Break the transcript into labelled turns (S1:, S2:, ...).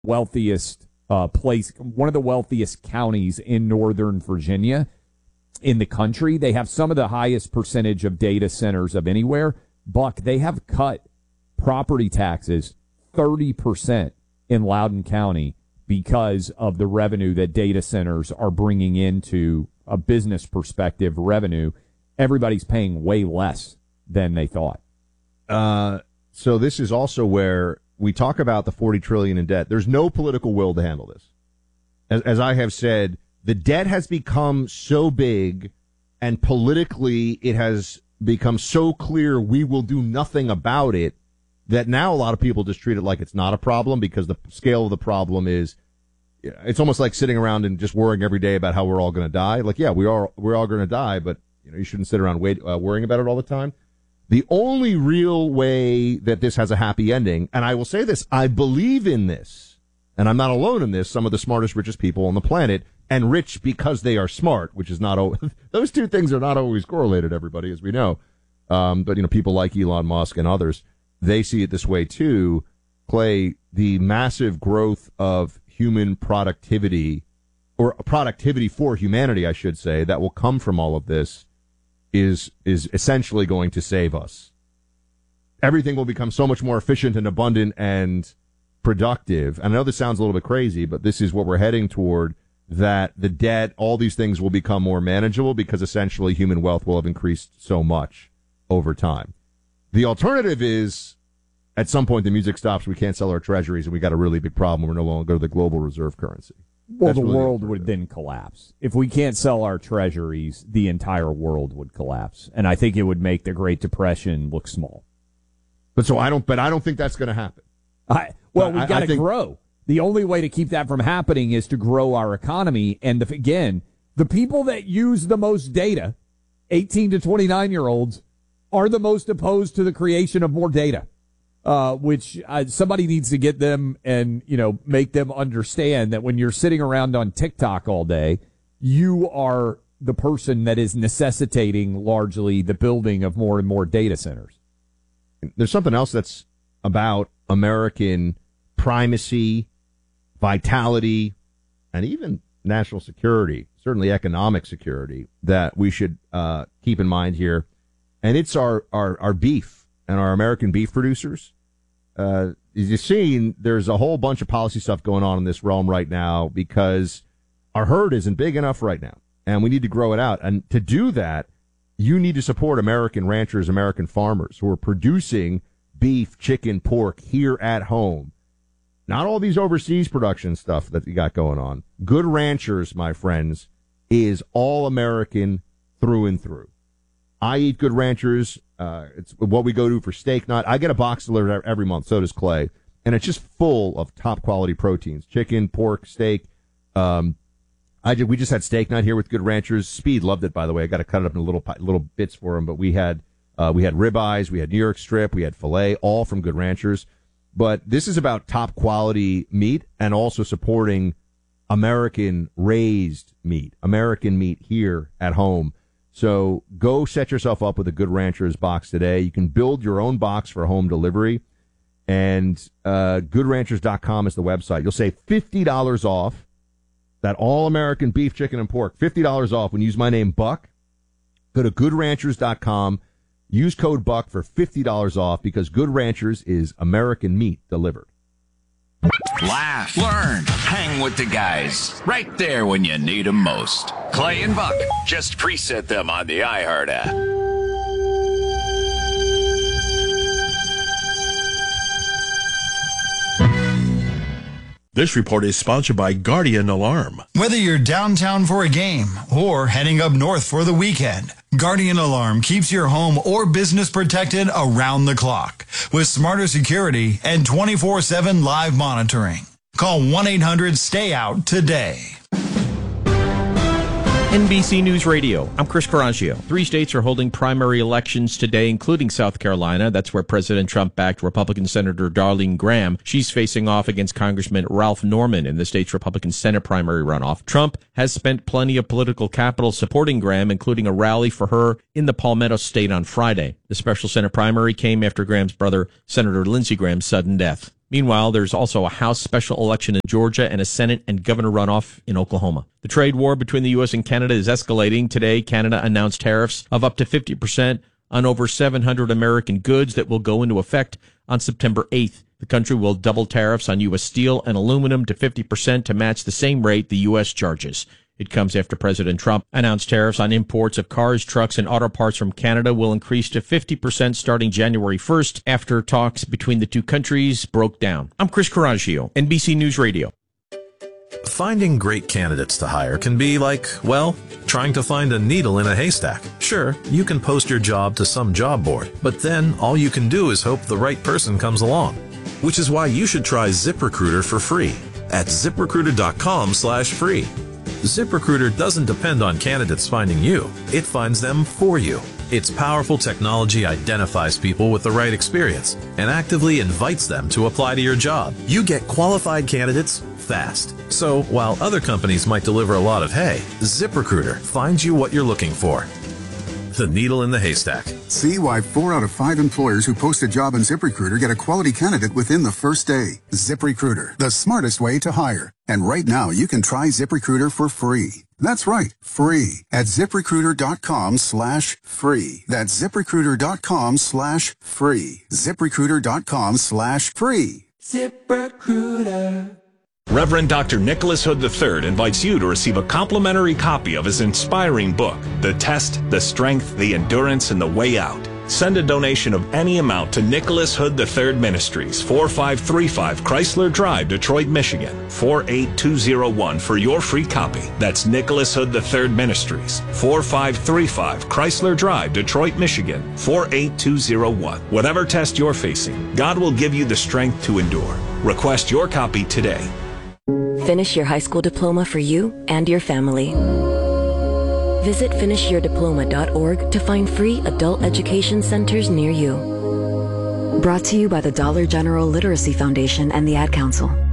S1: wealthiest one of the wealthiest counties in Northern Virginia in the country. They have some of the highest percentage of data centers of anywhere. Buck, they have cut property taxes 30% in Loudoun County because of the revenue that data centers are bringing into a business perspective revenue. Everybody's paying way less than they thought.
S2: So this is also where we talk about the $40 trillion in debt. There's no political will to handle this. As I have said, the debt has become so big and politically it has become so clear we will do nothing about it that now a lot of people just treat it like it's not a problem because the scale of the problem is, it's almost like sitting around and just worrying every day about how we're all going to die. Like, yeah, we're all going to die, but you shouldn't sit around worrying about it all the time. The only real way that this has a happy ending, and I will say this, I believe in this, and I'm not alone in this, some of the smartest, richest people on the planet, and rich because they are smart, which is not those two things are not always correlated, everybody, as we know. But people like Elon Musk and others, they see it this way too. Clay, the massive growth of human productivity, or productivity for humanity, I should say, that will come from all of this is essentially going to save us. Everything will become so much more efficient and abundant and productive. And I know this sounds a little bit crazy, but this is what we're heading toward, that the debt, all these things will become more manageable because essentially human wealth will have increased so much over time. The alternative is, at some point the music stops, we can't sell our treasuries, and we got a really big problem. We're no longer the global reserve currency.
S1: Well, the world would then collapse. If we can't sell our treasuries, the entire world would collapse. And I think it would make the Great Depression look small.
S2: But I don't think that's going to happen.
S1: We've got to grow. The only way to keep that from happening is to grow our economy. And again, the people that use the most data, 18 to 29-year-olds, are the most opposed to the creation of more data. Which somebody needs to get them and, make them understand that when you're sitting around on TikTok all day, you are the person that is necessitating largely the building of more and more data centers.
S2: There's something else that's about American primacy, vitality, and even national security, certainly economic security, that we should keep in mind here. And it's our beef. And our American beef producers, as you've seen, there's a whole bunch of policy stuff going on in this realm right now because our herd isn't big enough right now, and we need to grow it out. And to do that, you need to support American ranchers, American farmers who are producing beef, chicken, pork here at home. Not all these overseas production stuff that you got going on. Good Ranchers, my friends, is all American through and through. I eat Good Ranchers. It's what we go to for steak night. I get a box delivered every month. So does Clay. And it's just full of top quality proteins. Chicken, pork, steak. We just had steak night here with Good Ranchers. Speed loved it, by the way. I got to cut it up in little bits for him. But we had ribeyes, we had New York strip, we had filet, all from Good Ranchers. But this is about top quality meat and also supporting American raised meat, American meat here at home. So go set yourself up with a Good Ranchers box today. You can build your own box for home delivery. And goodranchers.com is the website. You'll save $50 off that all-American beef, chicken, and pork. $50 off when you use my name, Buck. Go to goodranchers.com. Use code Buck for $50 off because Good Ranchers is American meat delivered.
S3: Laugh, learn, hang with the guys. Right there when you need them most. Clay and Buck. Just preset them on the iHeart app.
S4: This report is sponsored by Guardian Alarm.
S5: Whether you're downtown for a game or heading up north for the weekend, Guardian Alarm keeps your home or business protected around the clock with smarter security and 24/7 live monitoring. Call 1-800-STAY-OUT today.
S6: NBC News Radio, I'm Chris Carangio. 3 states are holding primary elections today, including South Carolina. That's where President Trump backed Republican Senator Darlene Graham. She's facing off against Congressman Ralph Norman in the state's Republican Senate primary runoff. Trump has spent plenty of political capital supporting Graham, including a rally for her in the Palmetto State on Friday. The special Senate primary came after Graham's brother, Senator Lindsey Graham's sudden death. Meanwhile, there's also a House special election in Georgia and a Senate and governor runoff in Oklahoma. The trade war between the U.S. and Canada is escalating. Today, Canada announced tariffs of up to 50% on over 700 American goods that will go into effect on September 8th. The country will double tariffs on U.S. steel and aluminum to 50% to match the same rate the U.S. charges. It comes after President Trump announced tariffs on imports of cars, trucks, and auto parts from Canada will increase to 50% starting January 1st after talks between the two countries broke down. I'm Chris Coraggio, NBC News Radio.
S7: Finding great candidates to hire can be like, well, trying to find a needle in a haystack. Sure, you can post your job to some job board, but then all you can do is hope the right person comes along. Which is why you should try ZipRecruiter for free at ZipRecruiter.com/free. ZipRecruiter doesn't depend on candidates finding you. It finds them for you. Its powerful technology identifies people with the right experience and actively invites them to apply to your job. You get qualified candidates fast. So while other companies might deliver a lot of hay, ZipRecruiter finds you what you're looking for. The needle in the haystack.
S8: See why 4 out of 5 employers who post a job on ZipRecruiter get a quality candidate within the first day. ZipRecruiter, the smartest way to hire. And right now, you can try ZipRecruiter for free. That's right, free at ZipRecruiter.com/free. That's ZipRecruiter.com/free. ZipRecruiter.com/free.
S9: ZipRecruiter. Reverend Dr. Nicholas Hood III invites you to receive a complimentary copy of his inspiring book, The Test, the Strength, the Endurance, and the Way Out. Send a donation of any amount to Nicholas Hood III Ministries, 4535 Chrysler Drive, Detroit, Michigan, 48201 for your free copy. That's Nicholas Hood III Ministries, 4535 Chrysler Drive, Detroit, Michigan, 48201. Whatever test you're facing, God will give you the strength to endure. Request your copy today.
S10: Finish your high school diploma for you and your family. Visit finishyourdiploma.org to find free adult education centers near you. Brought to you by the Dollar General Literacy Foundation and the Ad Council.